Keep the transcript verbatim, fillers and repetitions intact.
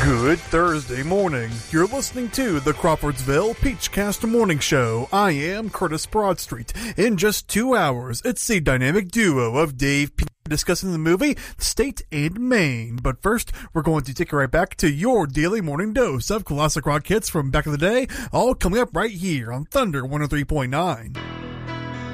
Good Thursday morning. You're listening to the Crawfordsville Peachcast Morning Show. I am Curtis Broadstreet. In just two hours, it's the dynamic duo of Dave P. discussing the movie State and Maine. But first, we're going to take it right back to your daily morning dose of classic rock hits from back in the day, all coming up right here on Thunder one oh three point nine.